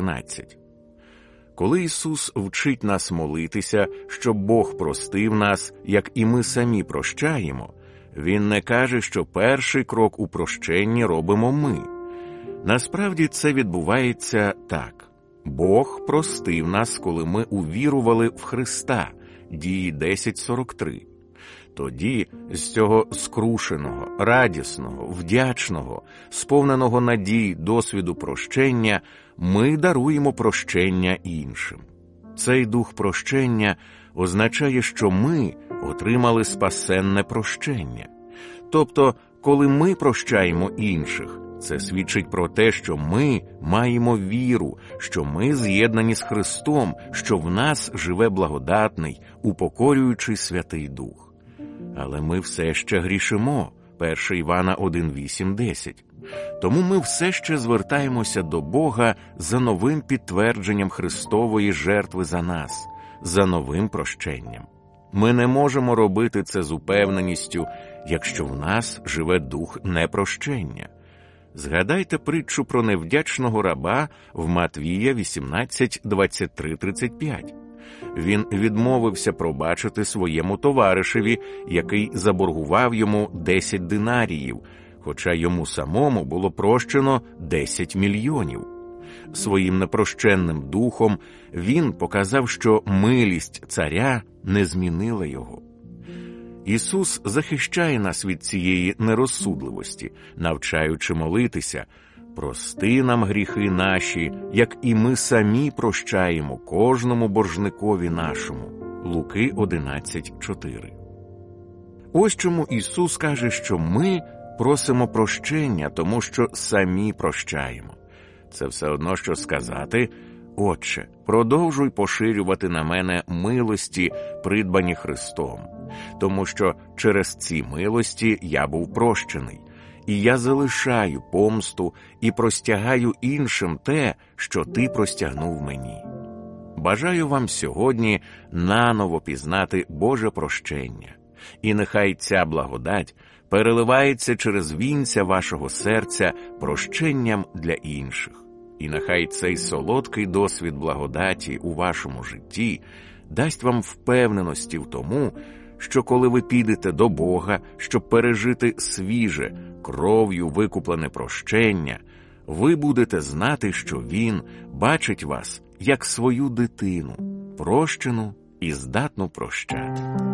14. Коли Ісус вчить нас молитися, щоб Бог простив нас, як і ми самі прощаємо, Він не каже, що перший крок у прощенні робимо ми. Насправді це відбувається так. Бог простив нас, коли ми увірували в Христа, Дії 10:43. Тоді з цього скрушеного, радісного, вдячного, сповненого надій досвіду прощення ми даруємо прощення іншим. Цей дух прощення означає, що ми отримали спасенне прощення. Тобто, коли ми прощаємо інших, це свідчить про те, що ми маємо віру, що ми з'єднані з Христом, що в нас живе благодатний, упокорюючий Святий Дух. Але ми все ще грішимо, 1 Івана 1:8-10. Тому ми все ще звертаємося до Бога за новим підтвердженням Христової жертви за нас, за новим прощенням. Ми не можемо робити це з упевненістю, якщо в нас живе дух непрощення. Згадайте притчу про невдячного раба в Матвія 18:23-35. Він відмовився пробачити своєму товаришеві, який заборгував йому 10 динаріїв, хоча йому самому було прощено 10 мільйонів. Своїм непрощенним духом він показав, що милість царя не змінила його. Ісус захищає нас від цієї нерозсудливості, навчаючи молитися: «Прости нам гріхи наші, як і ми самі прощаємо кожному боржникові нашому». Луки 11:4. Ось чому Ісус каже, що ми просимо прощення, тому що самі прощаємо. Це все одно, що сказати: «Отче, продовжуй поширювати на мене милості, придбані Христом, тому що через ці милості я був прощений, і я залишаю помсту і простягаю іншим те, що ти простягнув мені». Бажаю вам сьогодні наново пізнати Боже прощення, і нехай ця благодать переливається через вінця вашого серця прощенням для інших. І нехай цей солодкий досвід благодаті у вашому житті дасть вам впевненості в тому, що коли ви підете до Бога, щоб пережити свіже, кров'ю викуплене прощення, ви будете знати, що Він бачить вас як свою дитину, прощену і здатну прощати.